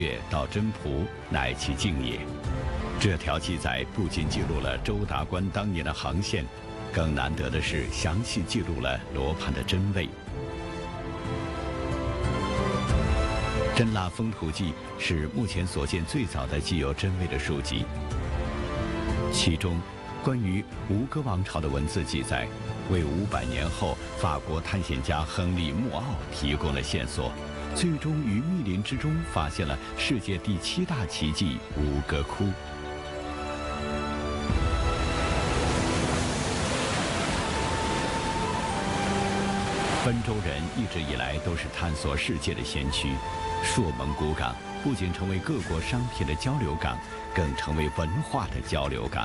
月到真蒲，乃其境也。这条记载不仅记录了周达观当年的航线，更难得的是详细记录了罗盘的真伪。《真腊风土记》是目前所见最早的记有真伪的书籍，其中关于吴哥王朝的文字记载，为500年后法国探险家亨利·穆奥提供了线索，最终于密林之中发现了世界第7大奇迹吴哥窟。温州人一直以来都是探索世界的先驱，朔蒙古港不仅成为各国商品的交流港，更成为文化的交流港。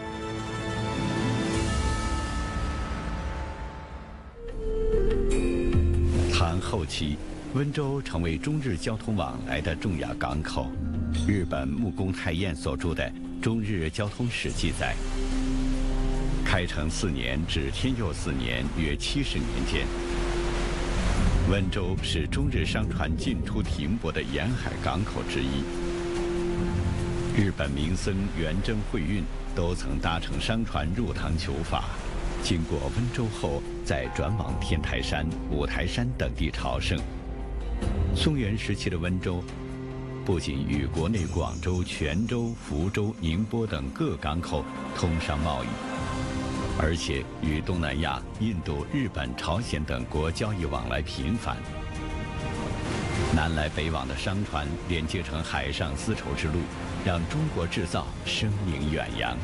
唐后期，温州成为中日交通往来的重要港口。日本木工太彦所著的《中日交通史》记载，开城4年至天佑4年，约70年间，温州是中日商船进出停泊的沿海港口之一。日本名僧元贞慧运都曾搭乘商船入唐求法，经过温州后，再转往天台山、五台山等地朝圣。宋元时期的温州，不仅与国内广州、泉州、福州、宁波等各港口通商贸易，而且与东南亚、印度、日本、朝鲜等国交易往来频繁。南来北往的商船连接成海上丝绸之路，让中国制造声名远扬。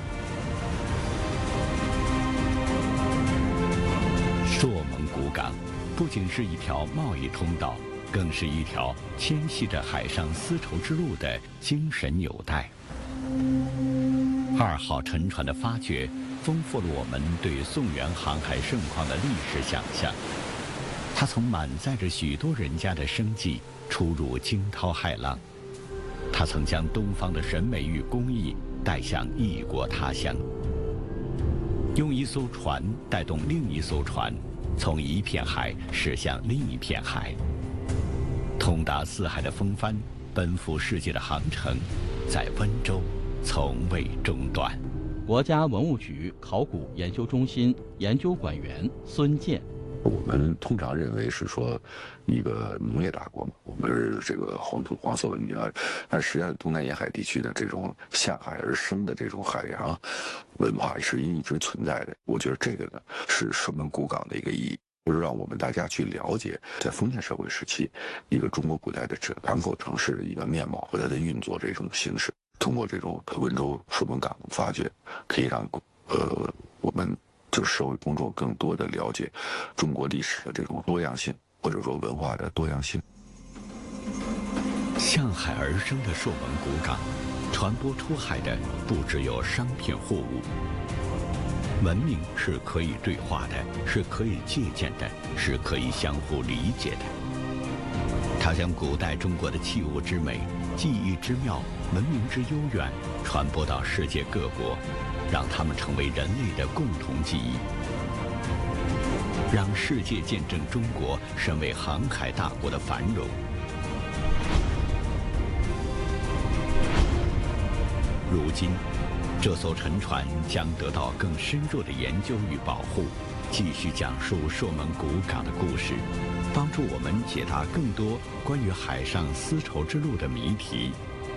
朔蒙古港不仅是一条贸易通道，更是一条牵系着海上丝绸之路的精神纽带。2号沉船的发掘，丰富了我们对宋元航海盛况的历史想象。它曾满载着许多人家的生计出入惊涛骇浪，它曾将东方的审美与工艺带向异国他乡，用一艘船带动另一艘船，从一片海驶向另一片海。通达四海的风帆，奔赴世界的航程，在温州从未中断。 国家文物局考古研究中心研究馆员孙健。 我们通常认为是说一个农业大国嘛，我们是这个黄土黄色文明啊，但实际上东南沿海地区的这种下海而生的这种海洋文化是一直存在的。我觉得这个呢是朔蒙古港的一个意义，就是让我们大家去了解在封建社会时期一个中国古代的港口城市的一个面貌和它的运作这种形式。通过这种温州朔蒙港的发掘，可以让我们就是社会公众更多的了解中国历史的这种多样性，或者说文化的多样性。 向海而生的朔蒙古港，传播出海的不只有商品货物，文明是可以对话的，是可以借鉴的，是可以相互理解的。它将古代中国的器物之美、技艺之妙、文明之悠远传播到世界各国，让它们成为人类的共同记忆，让世界见证中国身为航海大国的繁荣。如今，这艘沉船将得到更深入的研究与保护，继续讲述朔蒙古港的故事，帮助我们解答更多关于海上丝绸之路的谜题。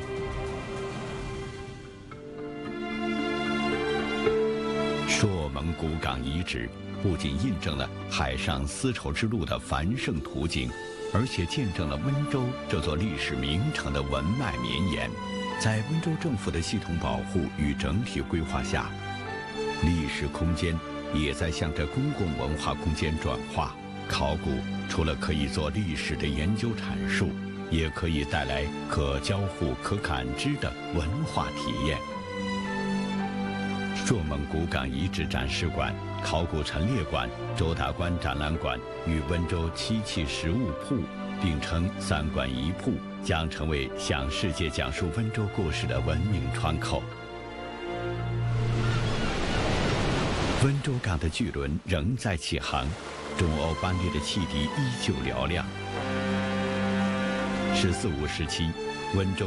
朔蒙古港遗址不仅印证了海上丝绸之路的繁盛图景，而且见证了温州这座历史名城的文脉绵延。在温州政府的系统保护与整体规划下，历史空间也在向着公共文化空间转化。考古除了可以做历史的研究阐述，也可以带来可交互、可感知的文化体验。朔蒙古港遗址展示馆、考古陈列馆、周达观展览馆与温州漆器实物铺并称3馆1铺，将成为向世界讲述温州故事的文明窗口。温州港的巨轮仍在起航，中欧班列的汽笛依旧嘹亮。14、15时期，温州